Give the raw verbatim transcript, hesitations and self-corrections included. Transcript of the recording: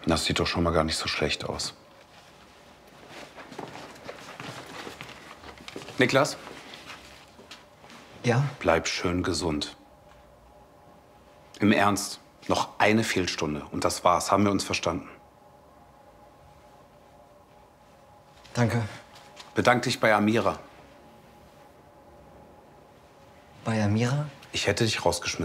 Das sieht doch schon mal gar nicht so schlecht aus. Niklas? Ja? Bleib schön gesund. Im Ernst, noch eine Fehlstunde und das war's. Haben wir uns verstanden? Danke. Bedank dich bei Amira. Bei Amira? Ich hätte dich rausgeschmissen.